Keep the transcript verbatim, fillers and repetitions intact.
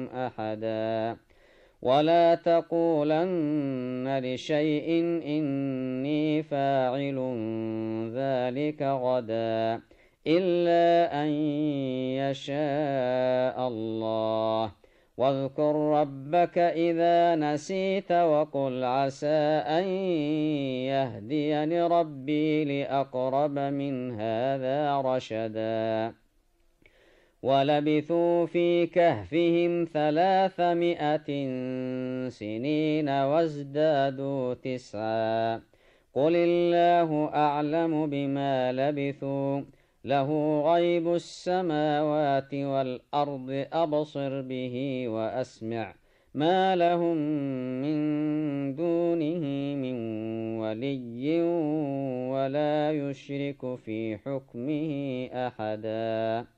أحدا ولا تقولن لشيء إني فاعل ذلك غدا إلا أن يشاء الله واذكر ربك إذا نسيت وقل عسى أن يهديني ربي لأقرب من هذا رشدا ولبثوا في كهفهم ثلاثمائة سنين وازدادوا تسعا قل الله أعلم بما لبثوا له غيب السماوات والأرض أبصر به وأسمع ما لهم من دونه من ولي ولا يشرك في حكمه أحدا